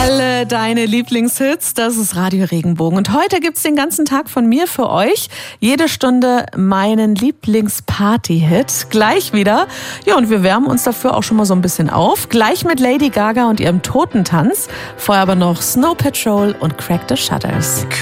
Alle deine Lieblingshits, das ist Radio Regenbogen. Und heute gibt's den ganzen Tag von mir für euch. Jede Stunde meinen Lieblingsparty-Hit. Gleich wieder. Ja, und wir wärmen uns dafür auch schon mal so ein bisschen auf. Gleich mit Lady Gaga und ihrem Totentanz. Vorher aber noch Snow Patrol und Crack the Shutters.